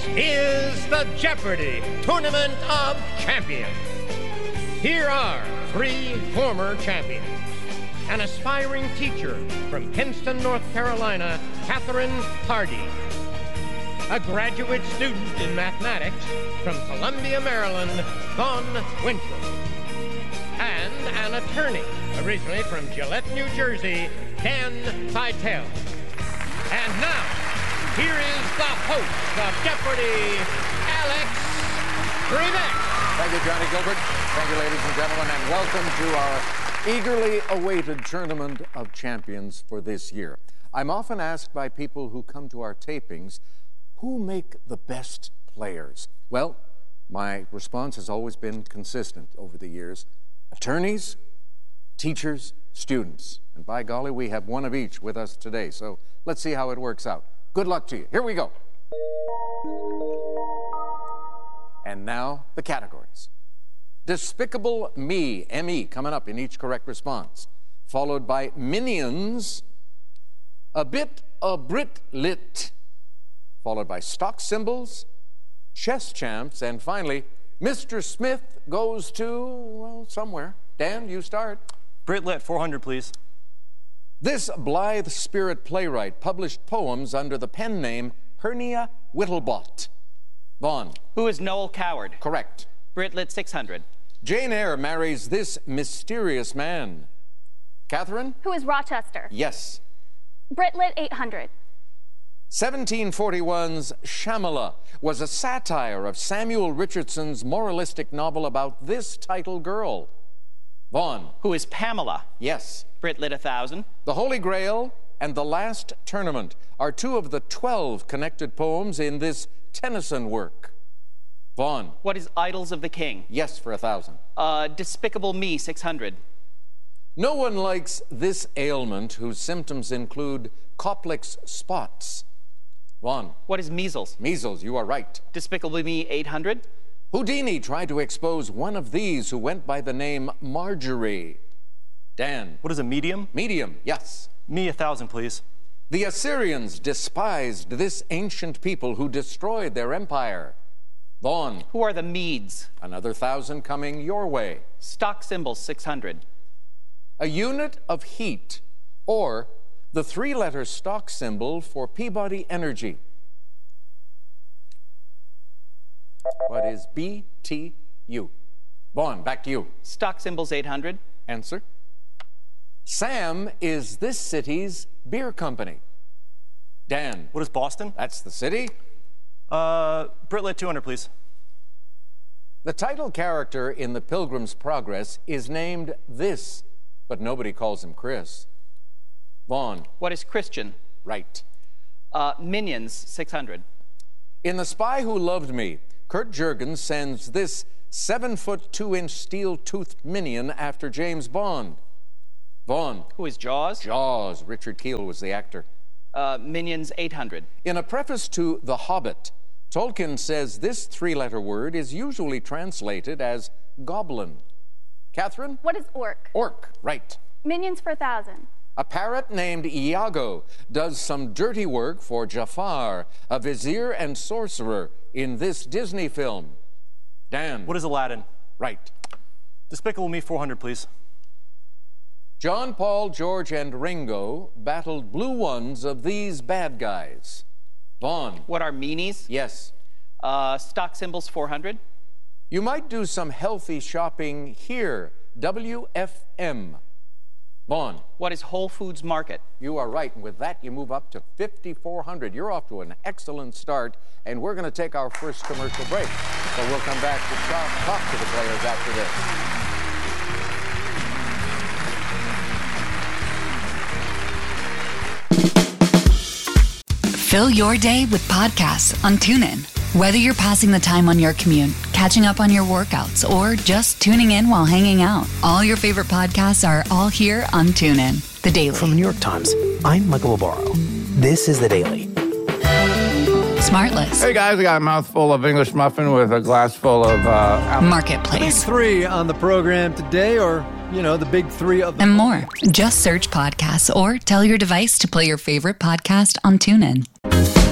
is the Jeopardy! Tournament of Champions. Here are 3 former champions. An aspiring teacher from Kinston, North Carolina, Catherine Hardy. A graduate student in mathematics from Columbia, Maryland, Vaughn Winchell. And an attorney, originally from Gillette, New Jersey, Dan Vitale. And now, here is the host of Jeopardy, Alex Trebek. Thank you, Johnny Gilbert. Thank you, ladies and gentlemen, and welcome to our eagerly awaited Tournament of Champions for this year. I'm often asked by people who come to our tapings, who make the best players? Well, my response has always been consistent over the years. Attorneys, teachers, students. And by golly, we have one of each with us today. So let's see how it works out. Good luck to you. Here we go. And now, the categories. Despicable Me, M-E, coming up in each correct response. Followed by Minions, A Bit of Brit Lit. Followed by Stock Symbols, Chess Champs, and finally, Mr. Smith goes to, well, somewhere. Dan, you start. Brit Lit, 400, please. This blithe spirit playwright published poems under the pen name Hernia Whittlebot. Vaughn. Who is Noel Coward? Correct. Brit Lit, 600. Jane Eyre marries this mysterious man. Catherine? Who is Rochester? Yes. Brit Lit, 800. 1741's Shamala was a satire of Samuel Richardson's moralistic novel about this title girl. Vaughn. Who is Pamela? Yes. Brit Lit, 1,000. The Holy Grail and The Last Tournament are 2 of the 12 connected poems in this Tennyson work. Vaughn. What is Idols of the King? Yes, for 1,000. Despicable Me, 600. No one likes this ailment whose symptoms include Koplik's spots. Vaughn. What is measles? Measles, you are right. Despicable Me, 800. Houdini tried to expose one of these who went by the name Marjorie. Dan. What is a medium? Medium, yes. Me, 1,000, please. The Assyrians despised this ancient people who destroyed their empire. Vaughn. Who are the Medes? Another 1,000 coming your way. Stock Symbols, 600. A unit of heat, or the 3-letter stock symbol for Peabody Energy. What is BTU? Vaughn, back to you. Stock Symbols, 800. Answer. Sam is this city's beer company. Dan. What is Boston? That's the city. Brit Lit, 200, please. The title character in The Pilgrim's Progress is named this, but nobody calls him Chris. Vaughn. What is Christian? Right. Minions, 600. In The Spy Who Loved Me, Kurt Jurgens sends this 7-foot 2-inch steel-toothed minion after James Bond. Vaughn. Who is Jaws? Jaws. Richard Kiel was the actor. Minions, 800. In a preface to The Hobbit, Tolkien says this 3-letter word is usually translated as goblin. Catherine? What is orc? Orc, right. Minions for 1,000. A parrot named Iago does some dirty work for Jafar, a vizier and sorcerer, in this Disney film. Dan. What is Aladdin? Right. Despicable Me, 400, please. John, Paul, George, and Ringo battled blue ones of these bad guys. Vaughn. What are meanies? Yes. Stock Symbols, 400. You might do some healthy shopping here. WFM. Vaughn. What is Whole Foods Market? You are right, and with that you move up to 5,400. You're off to an excellent start, and we're going to take our first commercial break. So we'll come back to talk to the players after this. Fill your day with podcasts on TuneIn. Whether you're passing the time on your commute, catching up on your workouts, or just tuning in while hanging out, all your favorite podcasts are all here on TuneIn. The Daily. From the New York Times, I'm Michael Barbaro. This is The Daily. Smartless. Hey guys, I got a mouthful of English muffin with a glass full of Marketplace. Big three on the program today, or, the big three of them. And more. Just search podcasts or tell your device to play your favorite podcast on TuneIn.